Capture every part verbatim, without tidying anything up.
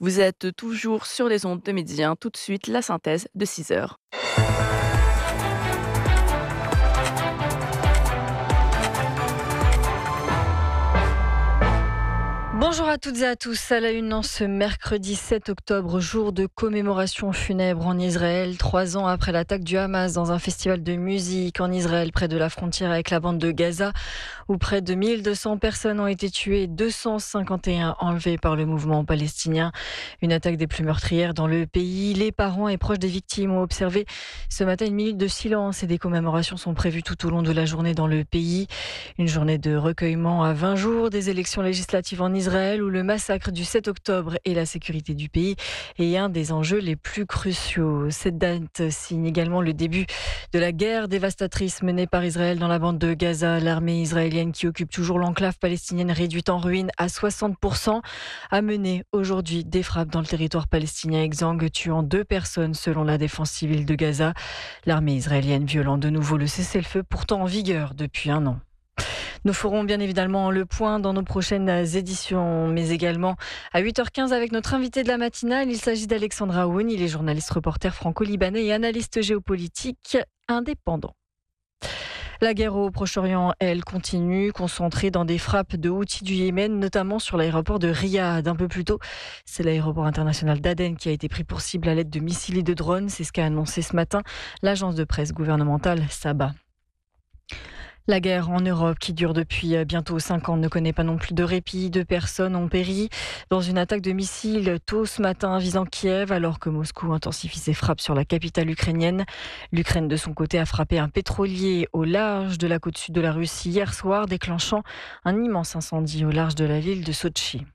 Vous êtes toujours sur les ondes de Midi un. Tout de suite, la synthèse de six heures. Bonjour à toutes et à tous. À la une, en ce mercredi sept octobre, jour de commémoration funèbre en Israël, trois ans après l'attaque du Hamas dans un festival de musique en Israël, près de la frontière avec la bande de Gaza, où près de mille deux cents personnes ont été tuées, deux cent cinquante et un enlevées par le mouvement palestinien. Une attaque des plus meurtrières dans le pays. Les parents et proches des victimes ont observé ce matin une minute de silence et des commémorations sont prévues tout au long de la journée dans le pays. Une journée de recueillement à vingt jours des élections législatives en Israël, où le massacre du sept octobre et la sécurité du pays est un des enjeux les plus cruciaux. Cette date signe également le début de la guerre dévastatrice menée par Israël dans la bande de Gaza. L'armée israélienne, qui occupe toujours l'enclave palestinienne réduite en ruine à soixante pour cent, a mené aujourd'hui des frappes dans le territoire palestinien exsangue, tuant deux personnes selon la défense civile de Gaza. L'armée israélienne violant de nouveau le cessez-le-feu pourtant en vigueur depuis un an. Nous ferons bien évidemment le point dans nos prochaines éditions, mais également à huit heures quinze avec notre invité de la matinale. Il s'agit d'Alexandre Aoun. Il est journaliste reporter franco-libanais et analyste géopolitique indépendant. La guerre au Proche-Orient, elle, continue, concentrée dans des frappes de Houthis du Yémen, notamment sur l'aéroport de Riyad. Un peu plus tôt, c'est l'aéroport international d'Aden qui a été pris pour cible à l'aide de missiles et de drones. C'est ce qu'a annoncé ce matin l'agence de presse gouvernementale Saba. La guerre en Europe, qui dure depuis bientôt cinq ans, ne connaît pas non plus de répit. Deux personnes ont péri dans une attaque de missiles tôt ce matin visant Kiev, alors que Moscou intensifie ses frappes sur la capitale ukrainienne. L'Ukraine, de son côté, a frappé un pétrolier au large de la côte sud de la Russie hier soir, déclenchant un immense incendie au large de la ville de Sotchi.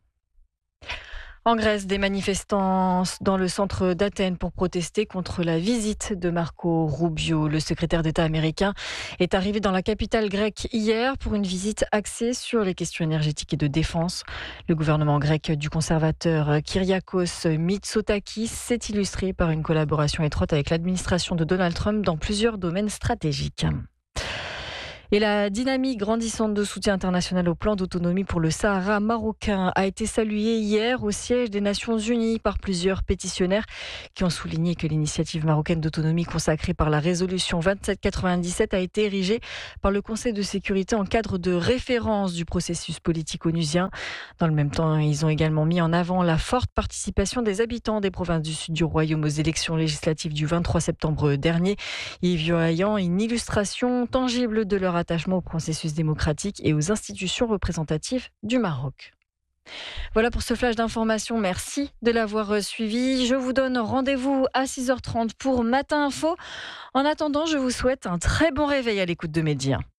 En Grèce, des manifestants dans le centre d'Athènes pour protester contre la visite de Marco Rubio. Le secrétaire d'État américain est arrivé dans la capitale grecque hier pour une visite axée sur les questions énergétiques et de défense. Le gouvernement grec du conservateur Kyriakos Mitsotakis s'est illustré par une collaboration étroite avec l'administration de Donald Trump dans plusieurs domaines stratégiques. Et la dynamique grandissante de soutien international au plan d'autonomie pour le Sahara marocain a été saluée hier au siège des Nations Unies par plusieurs pétitionnaires qui ont souligné que l'initiative marocaine d'autonomie consacrée par la résolution vingt-sept quatre-vingt-dix-sept a été érigée par le Conseil de sécurité en cadre de référence du processus politique onusien. Dans le même temps, ils ont également mis en avant la forte participation des habitants des provinces du sud du royaume aux élections législatives du vingt-trois septembre dernier, y voyant une illustration tangible de leur attachement au processus démocratique et aux institutions représentatives du Maroc. Voilà pour ce flash d'information. Merci de l'avoir suivi. Je vous donne rendez-vous à six heures trente pour Matin Info. En attendant, je vous souhaite un très bon réveil à l'écoute de Midi un.